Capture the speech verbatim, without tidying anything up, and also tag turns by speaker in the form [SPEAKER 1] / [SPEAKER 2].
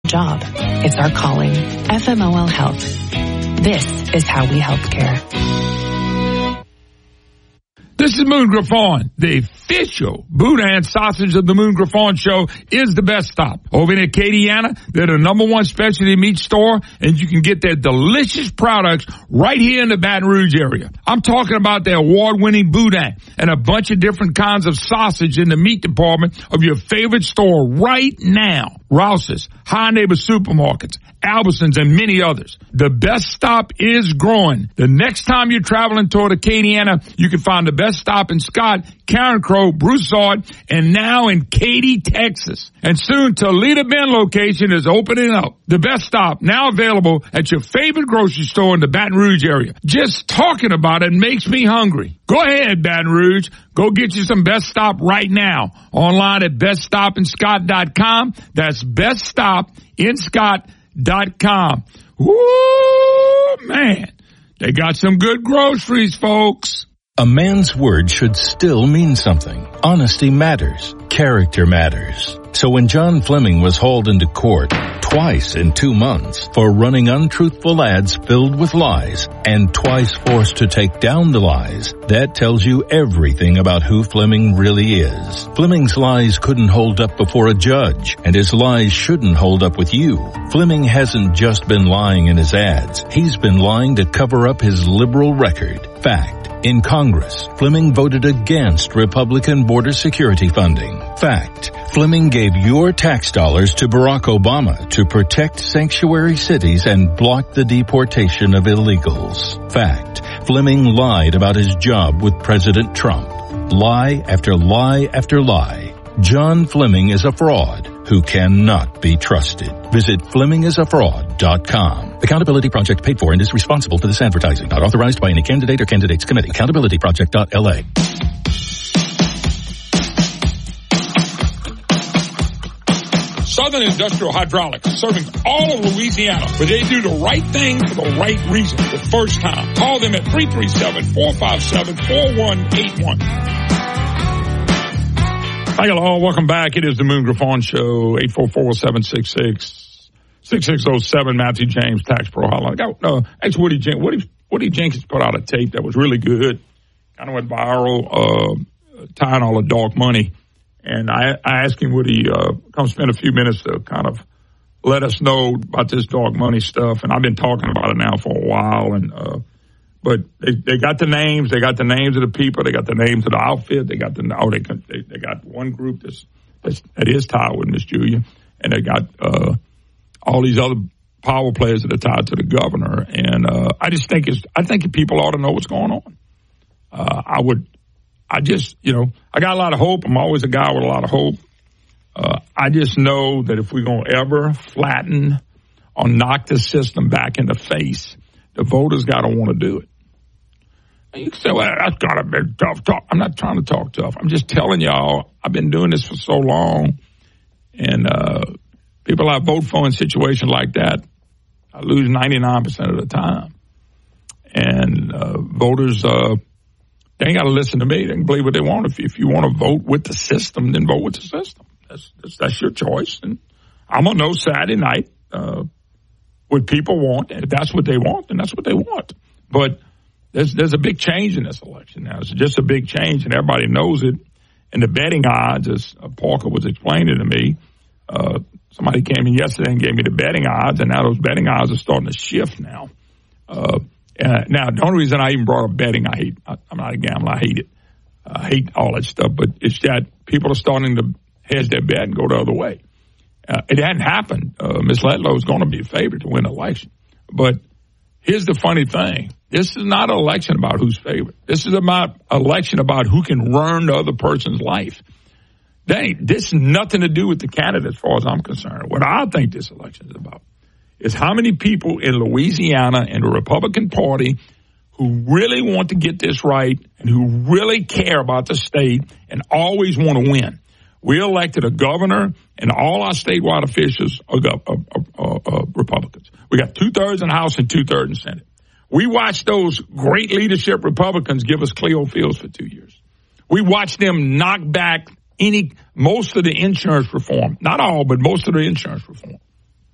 [SPEAKER 1] job. It's our calling. F M O L Health. This is how we help care.
[SPEAKER 2] This is Moon Griffon. The official Boudin sausage of the Moon Griffon Show is the best stop. Over in Acadiana, they're the number one specialty meat store, and you can get their delicious products right here in the Baton Rouge area. I'm talking about their award-winning Boudin and a bunch of different kinds of sausage in the meat department of your favorite store right now. Rouse's, High Neighbor Supermarkets, Albertsons, and many others. The best stop is growing. The next time you're traveling toward Acadiana, you can find the best stop in Scott, Karen Crow, Broussard, and now in Katy, Texas. And soon Toledo Bend location is opening up. The best stop now available at your favorite grocery store in the Baton Rouge area. Just talking about it makes me hungry. Go ahead, Baton Rouge. Go get you some Best Stop right now. Online at best stop in scott dot com. That's best stop in scott dot com. Woo, man. They got some good groceries, folks.
[SPEAKER 3] A man's word should still mean something. Honesty matters. Character matters. So when John Fleming was hauled into court twice in two months for running untruthful ads filled with lies and twice forced to take down the lies, that tells you everything about who Fleming really is. Fleming's lies couldn't hold up before a judge, and his lies shouldn't hold up with you. Fleming hasn't just been lying in his ads. He's been lying to cover up his liberal record. Fact. In Congress, Fleming voted against Republican border security funding. Fact. Fleming gave your tax dollars to Barack Obama to protect sanctuary cities and block the deportation of illegals. Fact. Fleming lied about his job with President Trump. Lie after lie after lie. John Fleming is a fraud who cannot be trusted. Visit Fleming is a fraud dot com. Accountability Project paid for and is responsible for this advertising. Not authorized by any candidate or candidates committee. accountability project dot L A.
[SPEAKER 2] Southern Industrial Hydraulics, serving all of Louisiana, where they do the right thing for the right reason the first time. Call them at three three seven, four five seven, four one eight one. Hi, hello. Welcome back. It is the Moon Griffon Show, eight four four, seven six six, six six zero seven, Matthew James, Tax Pro Hotline. I got, uh, actually, Woody, Jen- Woody, Woody Jenkins put out a tape that was really good. Kind of went viral, uh, tying all the dark money. And I, I asked him, would he uh, come spend a few minutes to kind of let us know about this dark money stuff. And I've been talking about it now for a while. And uh, But they, they got the names. They got the names of the people. They got the names of the outfit. They got the oh, they they, they got one group that's, that's that is tied with Miss Julia, and they got uh, all these other power players that are tied to the governor. And uh, I just think it's I think people ought to know what's going on. Uh, I would. I just, you know, I got a lot of hope. I'm always a guy with a lot of hope. Uh, I just know that if we're going to ever flatten or knock the system back in the face, the voters got to want to do it. And you can say, well, that's got to be tough talk. I'm not trying to talk tough. I'm just telling y'all, I've been doing this for so long. And uh, people I vote for in situations like that, I lose ninety-nine percent of the time. And uh, voters... Uh, They ain't got to listen to me. They can believe what they want. If you, if you want to vote with the system, then vote with the system. That's that's, that's your choice. And I'm going to know Saturday night uh, what people want. And if that's what they want, then that's what they want. But there's there's a big change in this election now. It's just a big change, and everybody knows it. And the betting odds, as Parker was explaining to me, uh, somebody came in yesterday and gave me the betting odds, and now those betting odds are starting to shift now. Uh Uh, now, the only reason I even brought up betting, I hate, I, I'm not a gambler, I hate it. I hate all that stuff, but it's that people are starting to hedge their bet and go the other way. Uh, it hadn't happened. Uh, Miss Letlow is going to be a favorite to win the election. But here's the funny thing. This is not an election about who's favorite. This is about an election about who can ruin the other person's life. That ain't, this has nothing to do with the candidate as far as I'm concerned. What I think this election is about is how many people in Louisiana and the Republican Party who really want to get this right and who really care about the state and always want to win. We elected a governor, and all our statewide officials are, are, are, are Republicans. We got two-thirds in the House and two-thirds in the Senate. We watched those great leadership Republicans give us Cleo Fields for two years. We watched them knock back any most of the insurance reform. Not all, but most of the insurance reform.